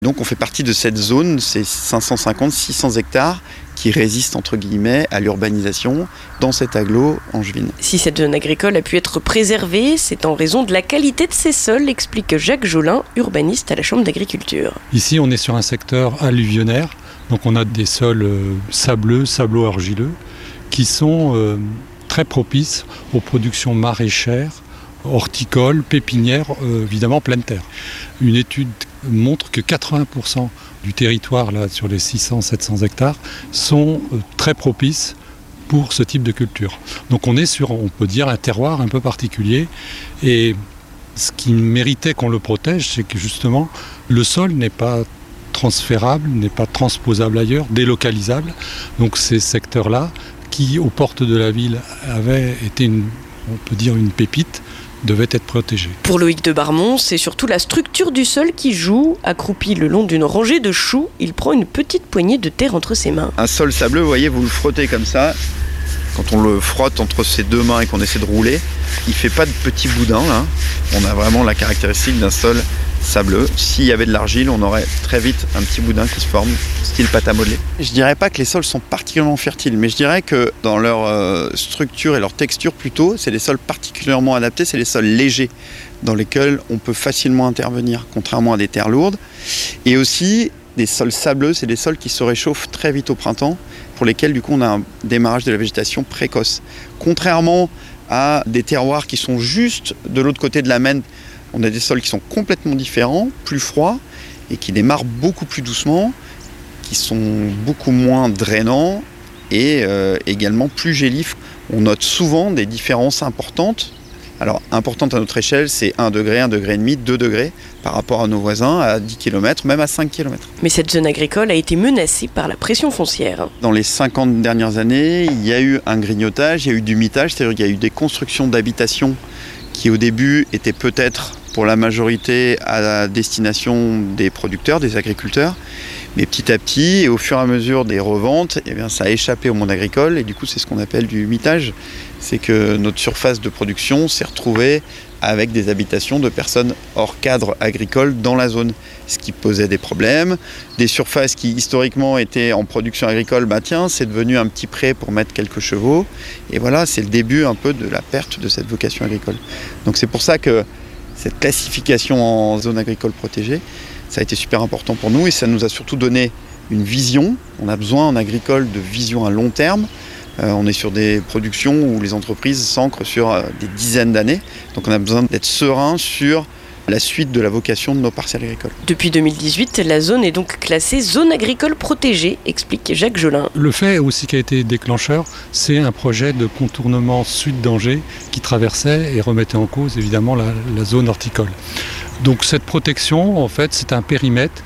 Donc on fait partie de cette zone, c'est 550-600 hectares qui résistent entre guillemets à l'urbanisation dans cet agglo angevine. Si cette zone agricole a pu être préservée, c'est en raison de la qualité de ses sols, explique Jacques Jolin, urbaniste à la Chambre d'agriculture. Ici on est sur un secteur alluvionnaire, donc on a des sols sableux, sablo-argileux, qui sont très propices aux productions maraîchères, horticoles, pépinières, évidemment pleine terre. Une étude montre que 80% du territoire là, sur les 600-700 hectares sont très propices pour ce type de culture. Donc on est sur, on peut dire, un terroir un peu particulier. Et ce qui méritait qu'on le protège, c'est que justement, le sol n'est pas transférable, n'est pas transposable ailleurs, délocalisable. Donc ces secteurs-là, qui aux portes de la ville avaient été, on peut dire, une pépite, devait être protégé. Pour Loïc de Barmont, c'est surtout la structure du sol qui joue. Accroupi le long d'une rangée de choux, il prend une petite poignée de terre entre ses mains. Un sol sableux, vous voyez, vous le frottez comme ça. Quand on le frotte entre ses deux mains et qu'on essaie de rouler, il ne fait pas de petits boudins là. On a vraiment la caractéristique d'un sol sableux. S'il y avait de l'argile, on aurait très vite un petit boudin qui se forme, style pâte à modeler. Je dirais pas que les sols sont particulièrement fertiles, mais je dirais que dans leur structure et leur texture plutôt, c'est des sols particulièrement adaptés, c'est les sols légers dans lesquels on peut facilement intervenir, contrairement à des terres lourdes. Et aussi, des sols sableux, c'est des sols qui se réchauffent très vite au printemps, pour lesquels du coup on a un démarrage de la végétation précoce. Contrairement à des terroirs qui sont juste de l'autre côté de la Maine, on a des sols qui sont complètement différents, plus froids, et qui démarrent beaucoup plus doucement, qui sont beaucoup moins drainants et également plus gélifs. On note souvent des différences importantes. Alors, importantes à notre échelle, c'est 1 degré, 1,5 degré, 2 degrés par rapport à nos voisins, à 10 km, même à 5 km. Mais cette zone agricole a été menacée par la pression foncière. Dans les 50 dernières années, il y a eu un grignotage, il y a eu du mitage, c'est-à-dire qu'il y a eu des constructions d'habitations qui au début étaient peut-être pour la majorité à destination des producteurs, des agriculteurs. Mais petit à petit, et au fur et à mesure des reventes, eh bien, ça a échappé au monde agricole. Et du coup, c'est ce qu'on appelle du mitage. C'est que notre surface de production s'est retrouvée avec des habitations de personnes hors cadre agricole dans la zone. Ce qui posait des problèmes. Des surfaces qui historiquement étaient en production agricole, c'est devenu un petit pré pour mettre quelques chevaux. Et voilà, c'est le début un peu de la perte de cette vocation agricole. Donc c'est pour ça que cette classification en zone agricole protégée, ça a été super important pour nous et ça nous a surtout donné une vision. On a besoin en agricole de vision à long terme. On est sur des productions où les entreprises s'ancrent sur des dizaines d'années. Donc on a besoin d'être serein sur la suite de la vocation de nos parcelles agricoles. Depuis 2018, la zone est donc classée zone agricole protégée, explique Jacques Jolin. Le fait aussi qui a été déclencheur, c'est un projet de contournement sud d'Angers qui traversait et remettait en cause évidemment la zone horticole. Donc cette protection, en fait, c'est un périmètre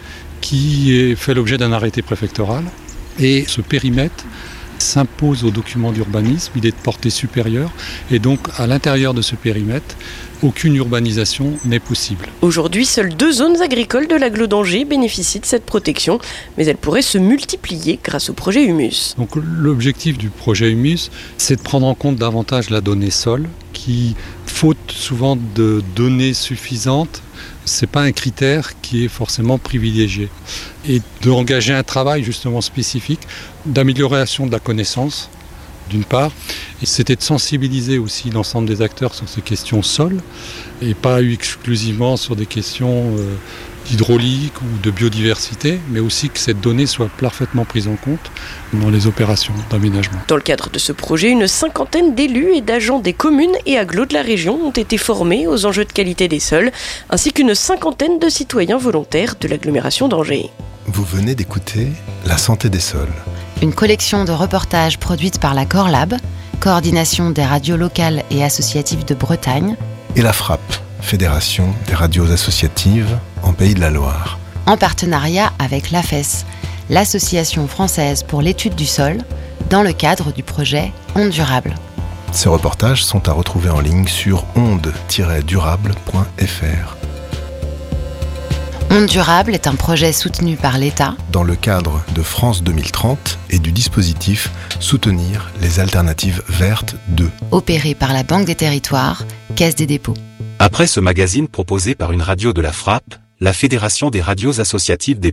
qui fait l'objet d'un arrêté préfectoral. Et ce périmètre s'impose aux documents d'urbanisme, il est de portée supérieure. Et donc, à l'intérieur de ce périmètre, aucune urbanisation n'est possible. Aujourd'hui, seules 2 zones agricoles de l'agglo d'Angers bénéficient de cette protection, mais elles pourraient se multiplier grâce au projet Humus. Donc l'objectif du projet Humus, c'est de prendre en compte davantage la donnée sol, qui, faute souvent de données suffisantes, c'est pas un critère qui est forcément privilégié. Et d'engager un travail justement spécifique d'amélioration de la connaissance, d'une part, et c'était de sensibiliser aussi l'ensemble des acteurs sur ces questions sol, et pas exclusivement sur des questions d'hydraulique ou de biodiversité, mais aussi que cette donnée soit parfaitement prise en compte dans les opérations d'aménagement. Dans le cadre de ce projet, une 50aine d'élus et d'agents des communes et agglos de la région ont été formés aux enjeux de qualité des sols, ainsi qu'une 50aine de citoyens volontaires de l'agglomération d'Angers. Vous venez d'écouter La santé des sols. Une collection de reportages produite par la Corlab, coordination des radios locales et associatives de Bretagne, et la FRAP, Fédération des radios associatives en Pays de la Loire. En partenariat avec l'AFES, l'Association française pour l'étude du sol, dans le cadre du projet Ondes Durables. Ces reportages sont à retrouver en ligne sur ondes-durables.fr. Ondes Durables est un projet soutenu par l'État dans le cadre de France 2030 et du dispositif Soutenir les alternatives vertes 2, opéré par la Banque des Territoires, Caisse des dépôts. Après ce magazine proposé par une radio de la FRAP, la Fédération des radios associatives des